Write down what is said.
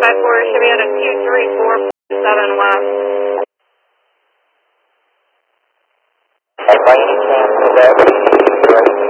should be at a 23447 west. And by any chance, is that